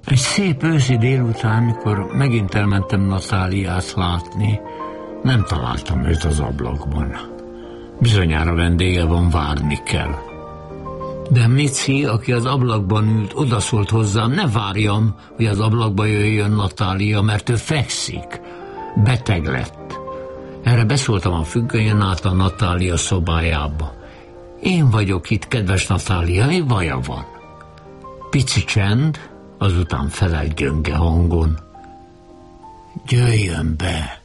Egy szép őszi délután, mikor megint elmentem Natáliát látni, nem találtam őt az ablakban. Bizonyára vendége van, várni kell. De Mici, aki az ablakban ült, odaszólt hozzám, ne várjam, hogy az ablakba jöjjön Natália, mert ő fekszik. Beteg lett. Erre beszóltam a függönyön át a Natália szobájába. Én vagyok itt, kedves Natália, mi baja van? Pici csend, azután felelt gyönge hangon. Jöjjön be.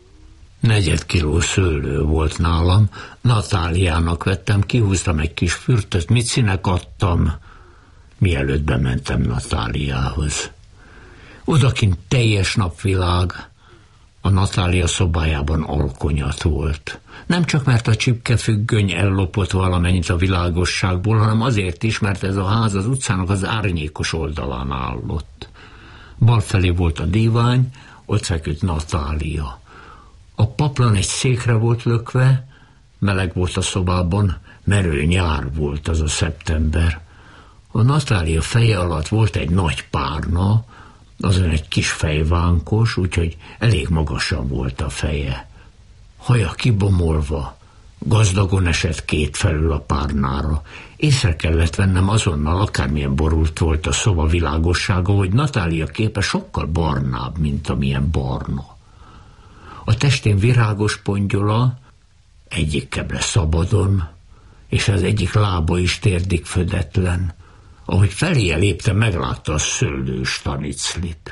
4 kiló szőlő volt nálam, Natáliának vettem, kihúztam egy kis fürtöt, Micinek adtam, mielőtt bementem Natáliához. Odakint teljes napvilág, a Natália szobájában alkonyat volt. Nem csak mert a csipkefüggöny ellopott valamennyit a világosságból, hanem azért is, mert ez a ház az utcának az árnyékos oldalán állott. Balfelé volt a divány, ott feküdt Natália. A paplan egy székre volt lökve, meleg volt a szobában, merő nyár volt az a szeptember. A Natália feje alatt volt egy nagy párna, azon egy kis fejvánkos, úgyhogy elég magasan volt a feje. Haja kibomolva, gazdagon esett kétfelül a párnára. Észre kellett vennem azonnal, akármilyen borult volt a szoba világossága, hogy Natália képe sokkal barnább, mint amilyen barna. A testén virágos pongyola, egyik keble szabadon, és az egyik lába is térdig födetlen. Ahogy feléje lépte, meglátta a szőlős taniclit.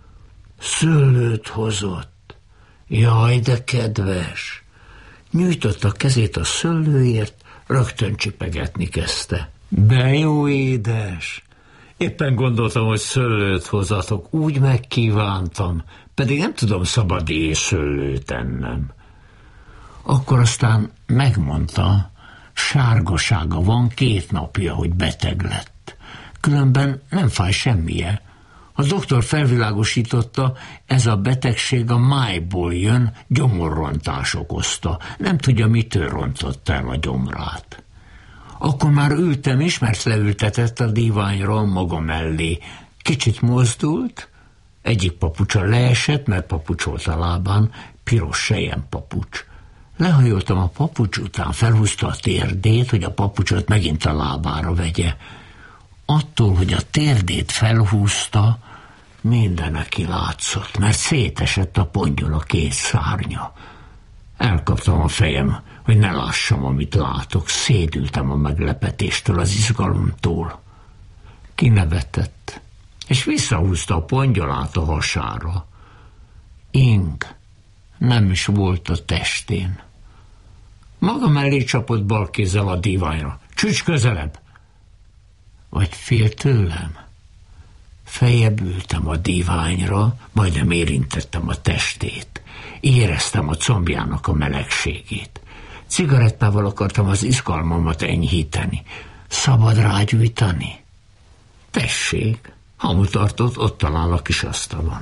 Szőlőt hozott. Jaj, de kedves! Nyújtotta kezét a szőlőért, rögtön csipegetni kezdte. De jó édes! Éppen gondoltam, hogy szőlőt hozatok, úgy megkívántam, pedig nem tudom szabad éjszőlőt ennem. Akkor aztán megmondta, sárgasága van, 2 napja, hogy beteg lett. Különben nem fáj semmije. A doktor felvilágosította, ez a betegség a májból jön, gyomorrontás okozta. Nem tudja, mitől rontotta el a gyomrát. Akkor már ültem is, mert leültetett a díványra maga mellé. Kicsit mozdult, egyik papucsa leesett, mert papucs volt a lábán, piros selyem papucs. Lehajoltam a papucs után, felhúzta a térdét, hogy a papucsot megint a lábára vegye. Attól, hogy a térdét felhúzta, minden neki látszott, mert szétesett a pongyola 2 szárnya. Elkaptam a fejem, hogy ne lássam, amit látok. Szédültem a meglepetéstől, az izgalomtól. Kinevetett, és visszahúzta a pongyolát a hasára. Ing nem is volt a testén. Maga mellé csapott bal kézzel a díványra. Csücs közelebb! Vagy fél tőlem? Feljebb ültem a díványra, majdnem érintettem a testét. Éreztem a combjának a melegségét. Cigarettával akartam az izgalmamat enyhíteni. Szabad rágyújtani? Tessék, hamu tartott, ott talál a kis asztalon.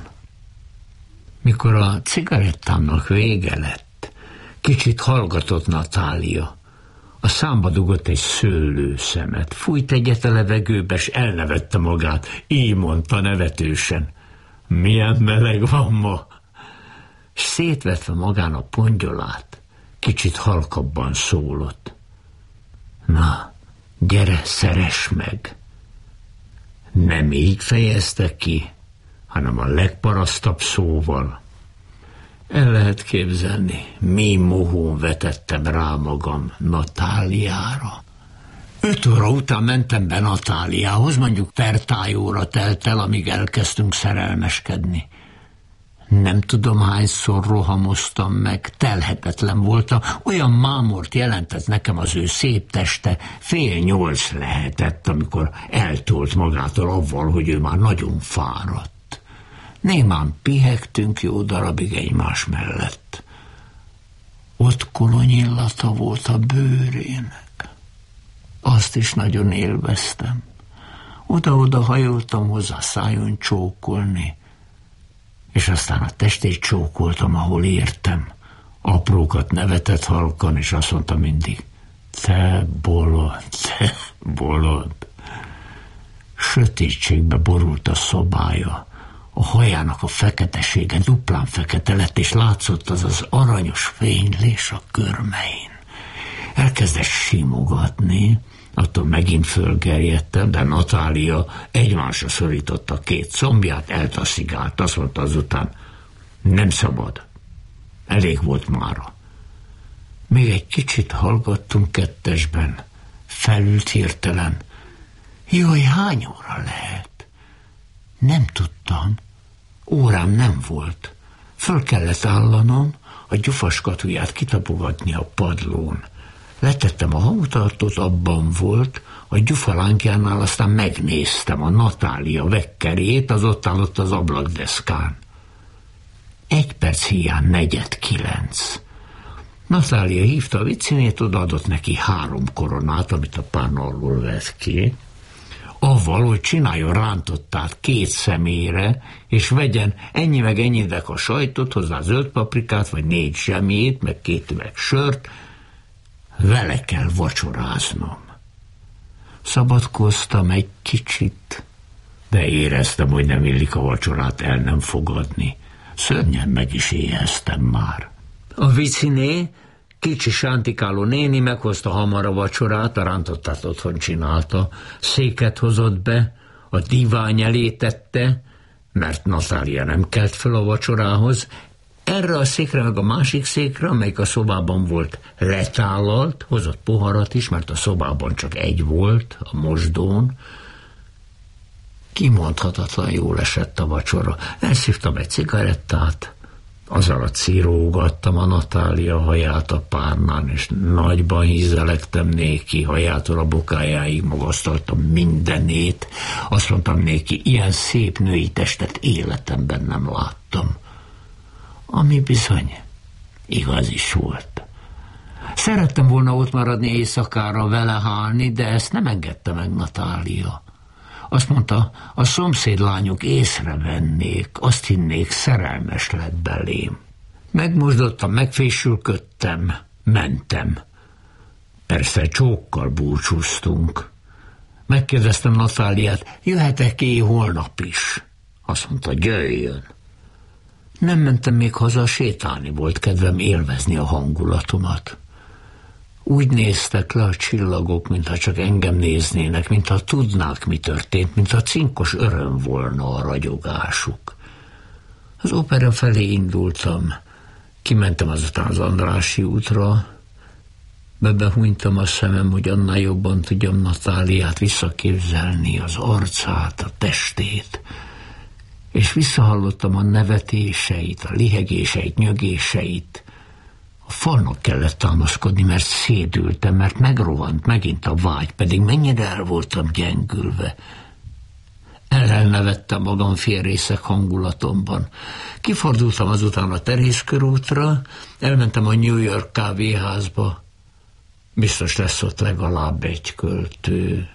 Mikor a cigarettámnak vége lett, kicsit hallgatott Natália. A számba dugott egy szőlőszemet, fújt egyet a levegőbe, s elnevette magát, így mondta nevetősen. Milyen meleg van ma? S szétvetve magán a pongyolát, kicsit halkabban szólott. Na, gyere, szeress meg! Nem így fejezte ki, hanem a legparasztabb szóval. El lehet képzelni, mi mohón vetettem rá magam Natáliára. 5 óra után mentem be Natáliához, mondjuk pertájóra telt el, amíg elkezdtünk szerelmeskedni. Nem tudom, hányszor rohamoztam meg, telhetetlen voltam, olyan mámort jelentett nekem az ő szép teste, 7:30 lehetett, amikor eltolt magától avval, hogy ő már nagyon fáradt. Némán pihegtünk jó darabig egymás mellett. Ott kolonyillata volt a bőrének. Azt is nagyon élveztem. Oda-oda hajoltam hozzá szájon csókolni, és aztán a testét csókoltam, ahol értem. Aprókat nevetett halkan, és azt mondta mindig, te bolond, te bolond. Sötétségbe borult a szobája. A hajának a feketesége duplán fekete lett, és látszott az aranyos fénylés a körmein. Elkezdett simogatni, attól megint fölgerjedtem, de Natália egymásra szorította két combját, eltaszigált, azt mondta azután, nem szabad. Elég volt mára. Még egy kicsit hallgattunk kettesben. Felült hirtelen. Jaj, hány óra lehet? Nem tudtam. Órám nem volt. Föl kellett állanom, a gyufaskatuját kitapogatni a padlón. Letettem a hangtartót, abban volt, a gyufalánkjánál, aztán megnéztem a Natália vekkerét, az ott állott az ablakdeszkán. 1 perc hiány 8:45. Natália hívta a vicinét, odaadott neki 3 koronát, amit a párna alól vett ki, avval, hogy csináljon rántottát 2 személyre, és vegyen ennyi meg ennyi a sajtot, hozzá zöld paprikát, vagy 4 zsemjét, meg 2 üveg sört, vele kell vacsoráznom. Szabadkoztam egy kicsit, de éreztem, hogy nem illik a vacsorát el nem fogadni. Szörnyen meg is éheztem már. A viciné, kicsi sántikáló néni meghozta hamar a vacsorát, a rántottát otthon csinálta, széket hozott be, a divány elé tette, mert Natália nem kelt föl a vacsorához, erre a székre meg a másik székre, amelyik a szobában volt, letállalt, hozott poharat is, mert a szobában csak egy volt, a mosdón. Kimondhatatlan jól esett a vacsora. Elszívtam egy cigarettát, az alatt szírógattam a Natália haját a párnán, és nagyban hízelektem néki, hajától a bokájáig magasztaltam mindenét. Azt mondtam néki, ilyen szép női testet életemben nem láttam. Ami bizony igaz is volt. Szerettem volna ott maradni éjszakára vele hálni, de ezt nem engedte meg Natália. Azt mondta, a szomszédlányok észrevennék, azt hinnék, szerelmes lett belém. Megmosdottam, megfésülködtem, mentem. Persze csókkal búcsúztunk. Megkérdeztem Natáliát, jöhetek-e holnap is? Azt mondta, jöjjön. Nem mentem még haza, sétálni volt kedvem, élvezni a hangulatomat. Úgy néztek le a csillagok, mintha csak engem néznének, mintha tudnák, mi történt, mintha cinkos öröm volna a ragyogásuk. Az opera felé indultam, kimentem azután az Andrássy útra, bebehúnytam a szemem, hogy annál jobban tudjam Natáliát visszaképzelni, az arcát, a testét, és visszahallottam a nevetéseit, a lihegéseit, nyögéseit. A falnak kellett támaszkodni, mert szédültem, mert megrohant megint a vágy, pedig mennyire el voltam gyengülve. Elnevettem magam félrészek hangulatomban. Kifordultam azután a Terészkörútra, elmentem a New York kávéházba. Biztos lesz ott legalább egy költő.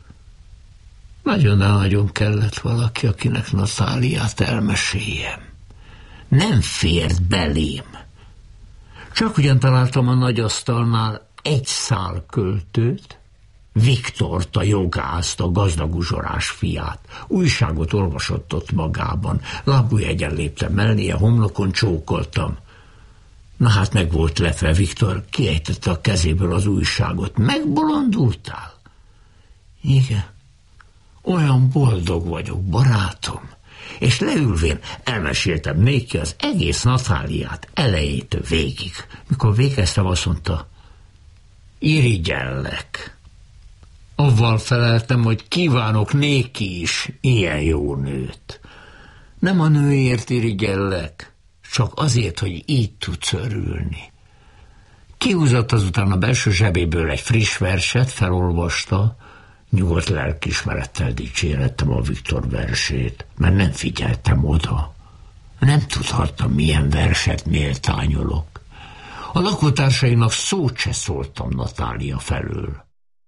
Nagyon kellett valaki, akinek Natáliát elmeséljem. Nem fért belém. Csak ugyan találtam a nagy asztalnál egy szál költőt, Viktort, a jogászt, a gazdag uzsorás fiát. Újságot olvasott ott magában. Lábújhegyen léptem mellé, a homlokon csókoltam. Na hát meg volt lepve, Viktor kiejtette a kezéből az újságot. Megbolondultál? Igen. Olyan boldog vagyok, barátom. És leülvén elmeséltem néki az egész Natáliát elejétől végig. Mikor végeztem, azt mondta, irigyellek. Avval feleltem, hogy kívánok néki is ilyen jó nőt. Nem a nőért irigyellek, csak azért, hogy így tudsz örülni. Kihúzott azután a belső zsebéből egy friss verset, felolvasta, nyugodt lelkiismerettel dicsérettem a Viktor versét, mert nem figyeltem oda. Nem tudhattam, milyen verset méltányolok. A lakótársainak szót se szóltam Natália felől.